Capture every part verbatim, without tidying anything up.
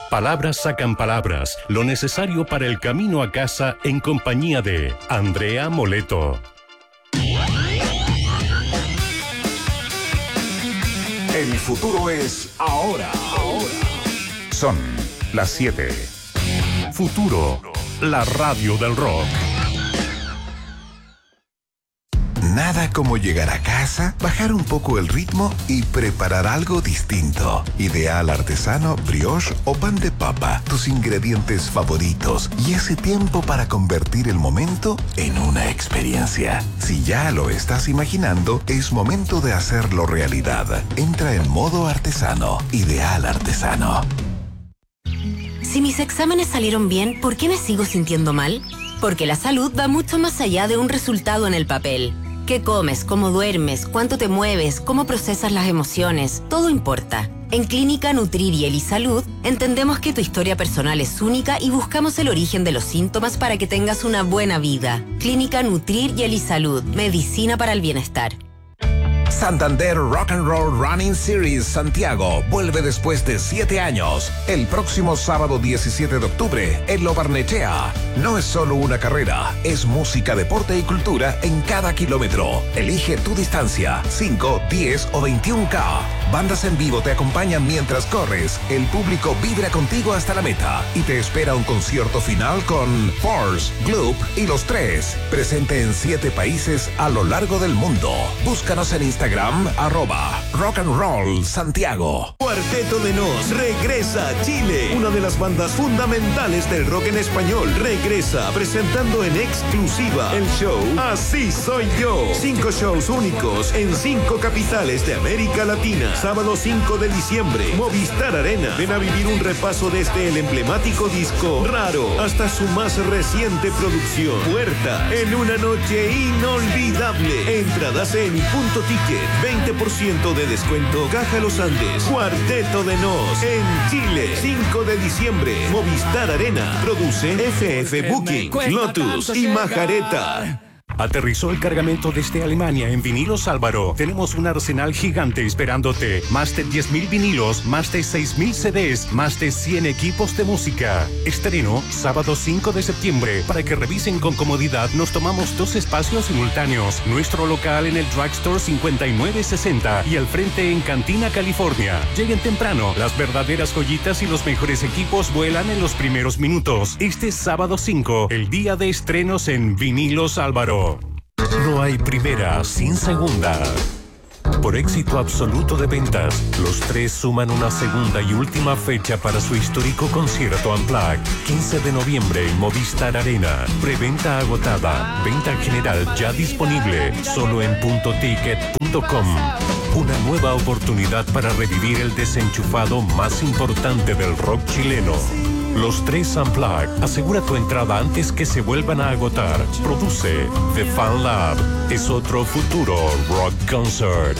Palabras sacan palabras, lo necesario para el camino a casa en compañía de Andrea Moleto. El futuro es ahora. Ahora. Son las siete. Futuro, la radio del rock. Nada como llegar a casa, bajar un poco el ritmo y preparar algo distinto. Ideal artesano, brioche o pan de papa, tus ingredientes favoritos y ese tiempo para convertir el momento en una experiencia. Si ya lo estás imaginando, es momento de hacerlo realidad. Entra en modo artesano. Ideal artesano. Si mis exámenes salieron bien, ¿por qué me sigo sintiendo mal? Porque la salud va mucho más allá de un resultado en el papel. ¿Qué comes? ¿Cómo duermes? ¿Cuánto te mueves? ¿Cómo procesas las emociones? Todo importa. En Clínica Nutrir y Elisalud entendemos que tu historia personal es única y buscamos el origen de los síntomas para que tengas una buena vida. Clínica Nutrir y Elisalud. Medicina para el bienestar. Santander Rock and Roll Running Series Santiago vuelve después de siete años. El próximo sábado diecisiete de octubre en Lo Barnechea. No es solo una carrera, es música, deporte y cultura en cada kilómetro. Elige tu distancia, cinco, diez o veintiún K. Bandas en vivo te acompañan mientras corres. El público vibra contigo hasta la meta y te espera un concierto final con Force, Gloop y Los Tres. Presente en siete países a lo largo del mundo. Búscanos en Instagram, arroba Rock and Roll Santiago. Cuarteto de Nos regresa a Chile. Una de las bandas fundamentales del rock en español regresa presentando en exclusiva el show Así Soy Yo. Cinco shows únicos en cinco capitales de América Latina. Sábado cinco de diciembre, Movistar Arena. Ven a vivir un repaso desde el emblemático disco Raro hasta su más reciente producción Puerta, en una noche inolvidable. Entradas en Punto Ticket, veinte por ciento de descuento. Caja Los Andes. Cuarteto de Nos en Chile, cinco de diciembre, Movistar Arena. Produce F F Booking, Lotus y Majareta. Aterrizó el cargamento desde Alemania en Vinilos Álvaro. Tenemos un arsenal gigante esperándote. Más de diez mil vinilos, más de seis mil C Ds, más de cien equipos de música. Estreno sábado cinco de septiembre. Para que revisen con comodidad, nos tomamos dos espacios simultáneos. Nuestro local en el Drugstore cincuenta y nueve sesenta y al frente en Cantina, California. Lleguen temprano. Las verdaderas joyitas y los mejores equipos vuelan en los primeros minutos. Este sábado cinco, el día de estrenos en Vinilos Álvaro. No hay primera sin segunda. Por éxito absoluto de ventas, Los Tres suman una segunda y última fecha para su histórico concierto Unplugged. quince de noviembre en Movistar Arena. Preventa agotada. Venta general ya disponible. Solo en punto ticket punto com. Una nueva oportunidad para revivir el desenchufado más importante del rock chileno. Los Tres Unplugged. Asegura tu entrada antes que se vuelvan a agotar. Produce The Fan Lab. Es otro futuro rock concert.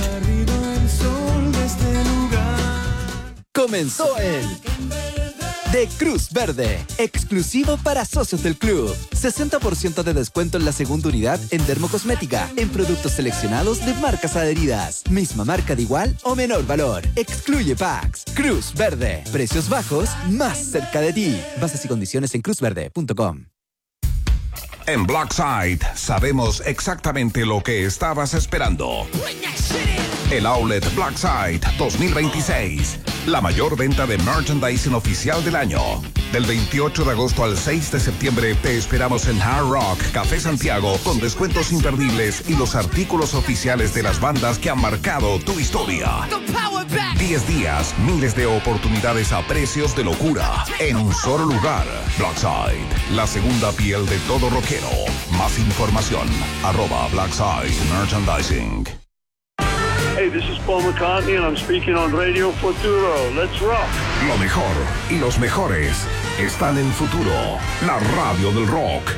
Comenzó el de Cruz Verde, exclusivo para socios del club. sesenta por ciento de descuento en la segunda unidad en dermocosmética, en productos seleccionados de marcas adheridas. Misma marca de igual o menor valor. Excluye packs. Cruz Verde. Precios bajos, más cerca de ti. Bases y condiciones en cruz verde punto com. En Blackside sabemos exactamente lo que estabas esperando. El Outlet Blackside dos mil veintiséis. La mayor venta de merchandising oficial del año. Del veintiocho de agosto al seis de septiembre te esperamos en Hard Rock Café Santiago con descuentos imperdibles y los artículos oficiales de las bandas que han marcado tu historia. diez días, miles de oportunidades a precios de locura en un solo lugar. Blackside, la segunda piel de todo rockero. Más información, arroba Blackside Merchandising. Hey, this is Paul McCartney and I'm speaking on Radio Futuro. Let's rock. Lo mejor y los mejores están en Futuro, la radio del rock.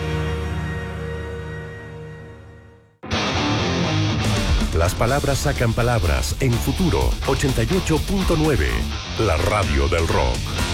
Las palabras sacan palabras en Futuro ochenta y ocho punto nueve, la radio del rock.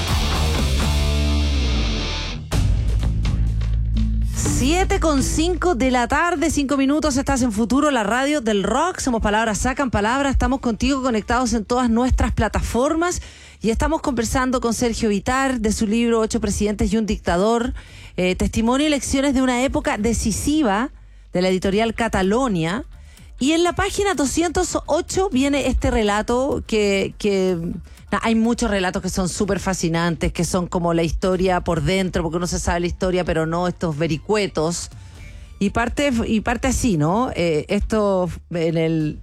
siete con cinco de la tarde, cinco minutos, estás en Futuro, la radio del rock. Somos Palabras Sacan Palabras, estamos contigo conectados en todas nuestras plataformas Y estamos conversando con Sergio Vitar de su libro Ocho presidentes y un dictador, eh, testimonio y lecciones de una época decisiva, de la editorial Catalonia. Y en la página doscientos ocho viene este relato que... que no, hay muchos relatos que son súper fascinantes, que son como la historia por dentro, porque uno se sabe la historia, pero no estos vericuetos. Y parte, y parte así, ¿no? Eh, esto en el...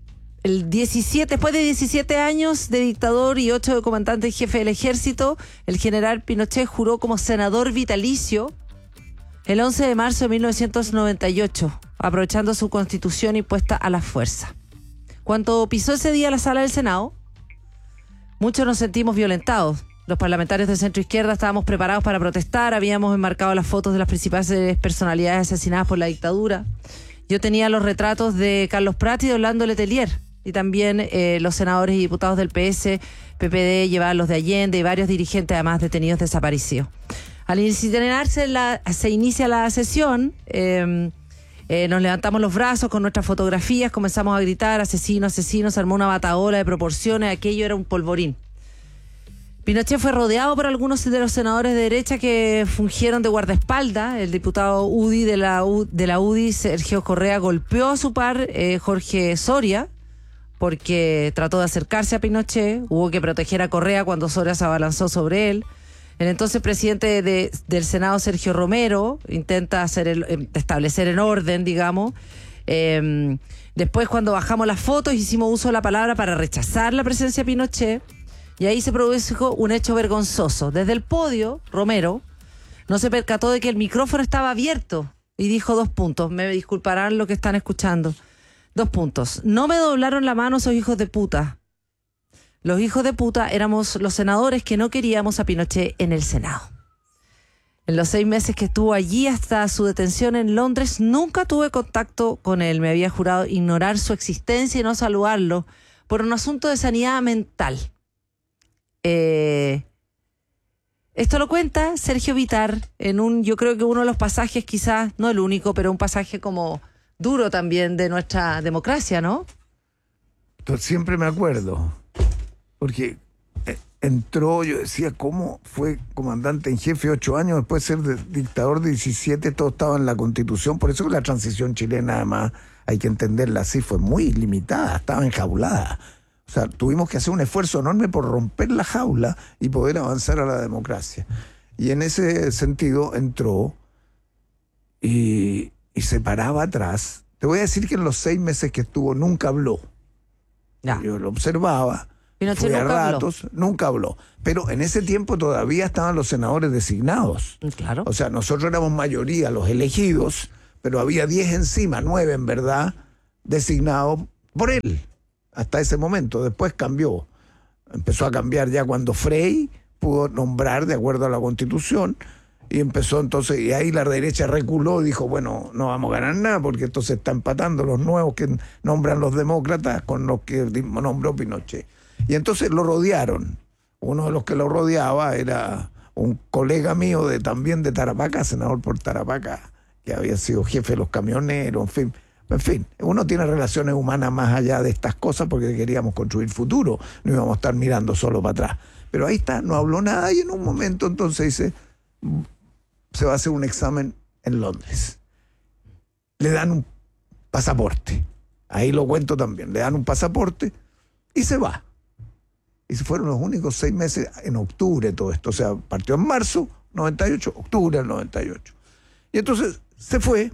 El diecisiete, después de diecisiete años de dictador y ocho de comandante en jefe del ejército, el general Pinochet juró como senador vitalicio el once de marzo de mil novecientos noventa y ocho, aprovechando su constitución impuesta a la fuerza. Cuando pisó ese día la sala del Senado, muchos nos sentimos violentados. Los parlamentarios de centro izquierda estábamos preparados para protestar, habíamos enmarcado las fotos de las principales personalidades asesinadas por la dictadura. Yo tenía los retratos de Carlos Prat y de Orlando Letelier. Y también eh, los senadores y diputados del P S, P P D, llevaban los de Allende y varios dirigentes además detenidos desaparecidos. Al iniciarse la, se inicia la sesión, eh, eh, nos levantamos los brazos con nuestras fotografías, comenzamos a gritar, asesino, asesino, se armó una bataola de proporciones, aquello era un polvorín. Pinochet fue rodeado por algunos de los senadores de derecha que fungieron de guardaespaldas. El diputado U D I de la, U, de la U D I, Sergio Correa, golpeó a su par, eh, Jorge Soria, porque trató de acercarse a Pinochet. Hubo que proteger a Correa cuando Soria se abalanzó sobre él. El entonces presidente de, del Senado, Sergio Romero, intenta hacer el, establecer el orden, digamos. Eh, después, cuando bajamos las fotos, hicimos uso de la palabra para rechazar la presencia de Pinochet. Y ahí se produjo un hecho vergonzoso. Desde el podio, Romero no se percató de que el micrófono estaba abierto y dijo dos puntos. Me disculparán los que están escuchando. Dos puntos. No me doblaron la mano esos hijos de puta. Los hijos de puta éramos los senadores que no queríamos a Pinochet en el Senado. En los seis meses que estuvo allí hasta su detención en Londres, nunca tuve contacto con él. Me había jurado ignorar su existencia y no saludarlo por un asunto de sanidad mental. Eh, esto lo cuenta Sergio Vitar en un, yo creo que uno de los pasajes, quizás no el único, pero un pasaje como duro también de nuestra democracia, ¿no? Siempre me acuerdo, porque entró, yo decía, ¿cómo fue comandante en jefe ocho años después de ser de, dictador de diecisiete? Todo estaba en la Constitución, por eso que la transición chilena, además, hay que entenderla así, fue muy limitada, estaba enjaulada. O sea, tuvimos que hacer un esfuerzo enorme por romper la jaula y poder avanzar a la democracia. Y en ese sentido entró y, y se paraba atrás. Te voy a decir que en los seis meses que estuvo nunca habló. No. Yo lo observaba. Pinochet fue a nunca ratos, habló. Nunca habló. Pero en ese tiempo todavía estaban los senadores designados. Claro. O sea, nosotros éramos mayoría, los elegidos, pero había diez encima, nueve en verdad, designados por él. Hasta ese momento, después cambió. Empezó a cambiar ya cuando Frey pudo nombrar de acuerdo a la Constitución y empezó entonces, y ahí la derecha reculó y dijo, bueno, no vamos a ganar nada porque esto se está empatando los nuevos que nombran los demócratas con los que nombró Pinochet. Y entonces lo rodearon. Uno de los que lo rodeaba era un colega mío de también de Tarapacá, senador por Tarapacá, que había sido jefe de los camioneros, en fin. En fin, uno tiene relaciones humanas más allá de estas cosas porque queríamos construir futuro, no íbamos a estar mirando solo para atrás. Pero ahí está, no habló nada y en un momento entonces dice, se va a hacer un examen en Londres. Le dan un pasaporte, ahí lo cuento también, le dan un pasaporte y se va. Y se fueron los únicos seis meses en octubre todo esto, o sea, partió en marzo noventa y ocho, octubre del noventa y ocho. Y entonces se fue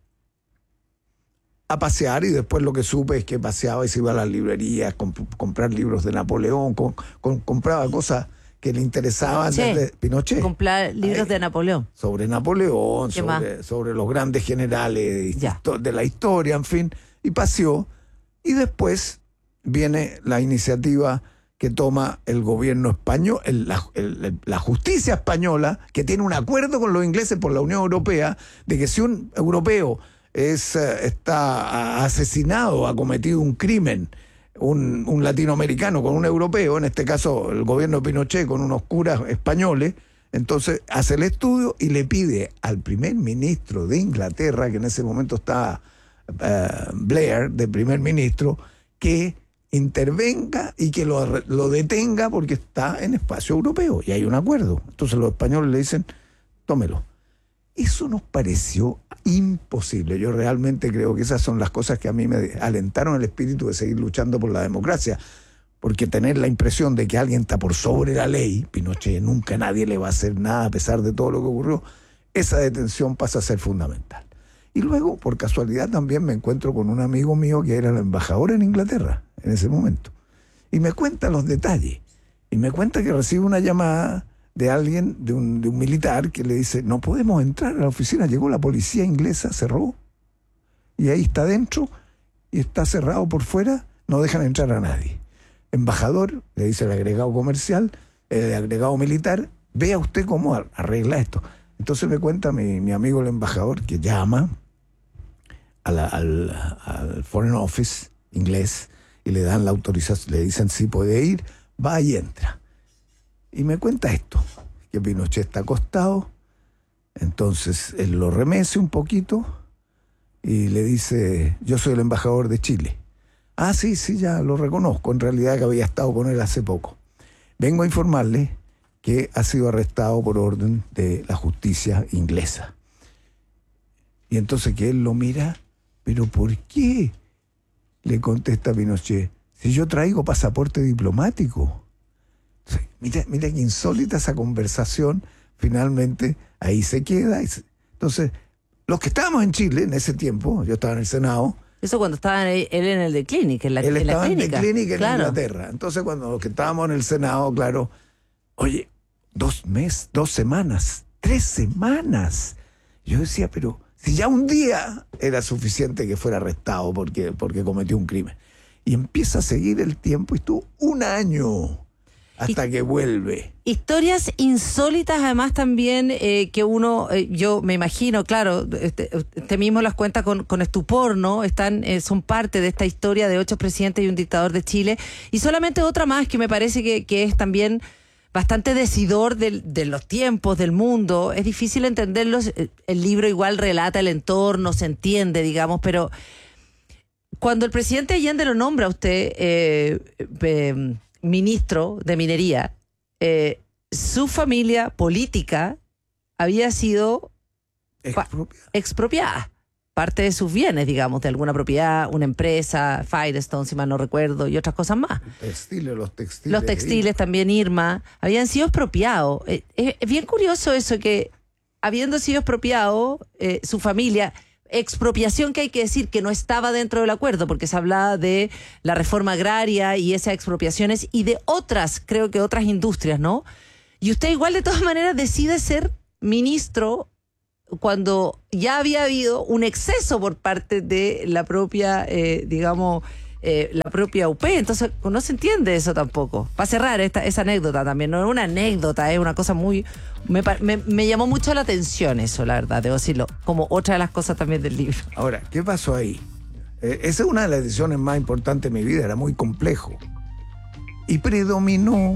a pasear y después lo que supe es que paseaba y se iba a las librerías, comp- comprar libros de Napoleón, con, con, compraba cosas que le interesaban Pinochet. desde Pinochet. Comprar libros Ahí, de Napoleón. Sobre Napoleón, sobre, sobre los grandes generales de, de la historia, en fin, y paseó. Y después viene la iniciativa que toma el gobierno español, el, la, el, la justicia española, que tiene un acuerdo con los ingleses por la Unión Europea, de que si un europeo es, está asesinado, ha cometido un crimen, un, un latinoamericano con un europeo, en este caso el gobierno de Pinochet con unos curas españoles, entonces hace el estudio y le pide al primer ministro de Inglaterra, que en ese momento estaba uh, Blair, de primer ministro, que intervenga y que lo, lo detenga porque está en espacio europeo y hay un acuerdo. Entonces los españoles le dicen, tómelo. Eso nos pareció imposible. Yo realmente creo que esas son las cosas que a mí me alentaron el espíritu de seguir luchando por la democracia. Porque tener la impresión de que alguien está por sobre la ley, Pinochet, nunca nadie le va a hacer nada a pesar de todo lo que ocurrió, esa detención pasa a ser fundamental. Y luego, por casualidad, también me encuentro con un amigo mío que era el embajador en Inglaterra en ese momento. Y me cuenta los detalles. Y me cuenta que recibe una llamada de alguien, de un, de un militar, que le dice, no podemos entrar a la oficina, llegó la policía inglesa, cerró. Y ahí está dentro, y está cerrado por fuera, no dejan entrar a nadie. Embajador, le dice el agregado comercial, el agregado militar, vea usted cómo arregla esto. Entonces me cuenta mi, mi amigo el embajador que llama a la, al, al Foreign Office inglés y le dan la autorización, le dicen si puede ir, va y entra. Y me cuenta esto, que Pinochet está acostado, entonces él lo remece un poquito y le dice, yo soy el embajador de Chile. Ah, sí, sí, ya lo reconozco, en realidad que había estado con él hace poco. Vengo a informarle que ha sido arrestado por orden de la justicia inglesa. Y entonces que él lo mira, ¿pero por qué? Le contesta Pinochet, si yo traigo pasaporte diplomático. Sí, mira, mira qué insólita esa conversación, finalmente ahí se queda. Entonces, los que estábamos en Chile en ese tiempo, yo estaba en el Senado. Eso cuando estaba él en el de Clinic, en la, él en la estaba clínica. en The Clinic en Claro. Inglaterra. Entonces, cuando los que estábamos en el Senado, claro, oye, dos meses, dos semanas, tres semanas. Yo decía, pero si ya un día era suficiente que fuera arrestado porque, porque cometió un crimen. Y empieza a seguir el tiempo y estuvo un año hasta y, que vuelve. Historias insólitas además también eh, que uno, eh, yo me imagino, claro, este, este mismo las cuenta con, con estupor, ¿no? Están, eh, son parte de esta historia de ocho presidentes y un dictador de Chile. Y solamente otra más que me parece que, que es también bastante decidor de, de los tiempos, del mundo. Es difícil entenderlo. El libro igual relata el entorno, se entiende, digamos, pero cuando el presidente Allende lo nombra a usted eh, eh, ministro de Minería, eh, su familia política había sido expropiada. expropiada. Parte de sus bienes, digamos, de alguna propiedad, una empresa, Firestone, si mal no recuerdo, y otras cosas más. Textiles, los textiles. Los textiles también, Irma, habían sido expropiados. Eh, es, es bien curioso eso, que habiendo sido expropiado, eh, su familia, expropiación que hay que decir que no estaba dentro del acuerdo, porque se hablaba de la reforma agraria y esas expropiaciones y de otras, creo que otras industrias, ¿no? Y usted igual de todas maneras decide ser ministro cuando ya había habido un exceso por parte de la propia, eh, digamos, eh, la propia U P. Entonces no se entiende eso tampoco. Para cerrar esta, esa anécdota también, no es una anécdota, es una cosa muy... Me, me, me llamó mucho la atención eso, la verdad, debo decirlo, como otra de las cosas también del libro. Ahora, ¿qué pasó ahí? Eh, esa es una de las decisiones más importantes de mi vida, era muy complejo. Y predominó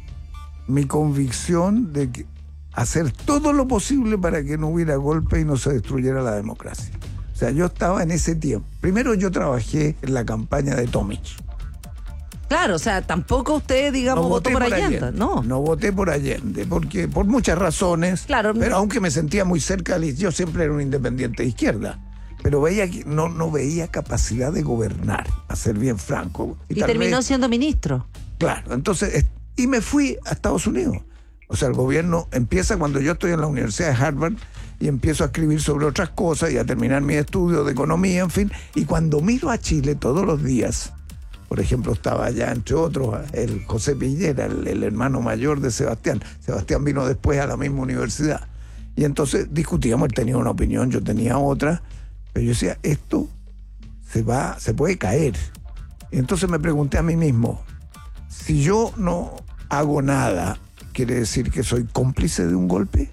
mi convicción de que hacer todo lo posible para que no hubiera golpe y no se destruyera la democracia. O sea, yo estaba en ese tiempo. Primero yo trabajé en la campaña de Tomic. Claro, o sea, tampoco usted, digamos, no votó por, por Allende, Allende. ¿no? No voté por Allende, porque por muchas razones. Claro. Pero aunque me sentía muy cerca, yo siempre era un independiente de izquierda. Pero veía que no, no veía capacidad de gobernar, a ser bien franco. Y, y terminó vez, siendo ministro. Claro, entonces, y me fui a Estados Unidos. O sea, el gobierno empieza cuando yo estoy en la Universidad de Harvard y empiezo a escribir sobre otras cosas y a terminar mis estudios de economía, en fin. Y cuando miro a Chile todos los días, por ejemplo, estaba allá, entre otros, el José Piñera, el, el hermano mayor de Sebastián. Sebastián vino después a la misma universidad. Y entonces discutíamos, él tenía una opinión, yo tenía otra. Pero yo decía, esto se va, se puede caer. Y entonces me pregunté a mí mismo, si yo no hago nada, ¿quiere decir que soy cómplice de un golpe?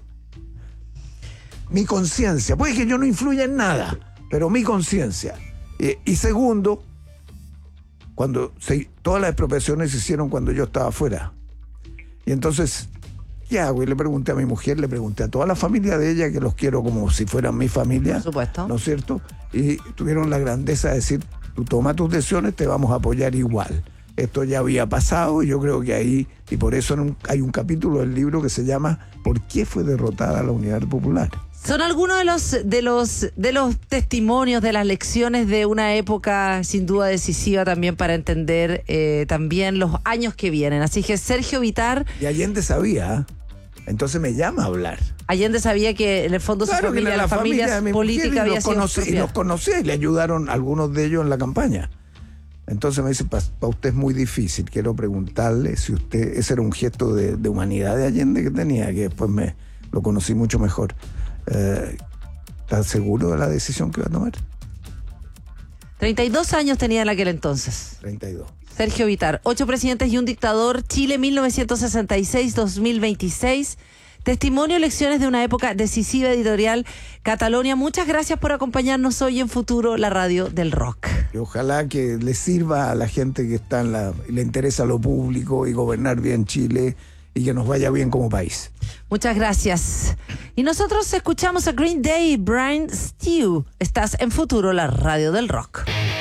Mi conciencia, puede que yo no influya en nada, pero mi conciencia. Eh, y segundo, cuando se, todas las expropiaciones se hicieron cuando yo estaba afuera. Y entonces, ¿qué hago? Y le pregunté a mi mujer, le pregunté a toda la familia de ella, que los quiero como si fueran mi familia. Por supuesto. ¿No es cierto? Y tuvieron la grandeza de decir, tú tomas tus decisiones, te vamos a apoyar igual. Esto ya había pasado y yo creo que ahí, y por eso en un, hay un capítulo del libro que se llama ¿Por qué fue derrotada la Unidad Popular? Son algunos de los, de los, de los testimonios, de las lecciones de una época sin duda decisiva también para entender eh, también los años que vienen. Así que Sergio Vitar... Y Allende sabía, entonces me llama a hablar. Allende sabía que en el fondo claro, su familia, la, la, la familia, familia de mi política mujer, había los sido conocí, y los conocía y le ayudaron algunos de ellos en la campaña. Entonces me dice, para usted es muy difícil, quiero preguntarle si usted, ese era un gesto de, de humanidad de Allende que tenía, que después me lo conocí mucho mejor. Eh, ¿Estás seguro de la decisión que va a tomar? treinta y dos años tenía en aquel entonces. treinta y dos. Sergio Vitar, ocho presidentes y un dictador, Chile mil novecientos sesenta y seis a dos mil veintiséis. Testimonio, lecciones de una época decisiva, editorial Catalonia. Muchas gracias por acompañarnos hoy en Futuro, la radio del rock. Y ojalá que le sirva a la gente que está en la, le interesa lo público y gobernar bien Chile y que nos vaya bien como país. Muchas gracias. Y nosotros escuchamos a Green Day, Brian Stew. Estás en Futuro, la radio del rock.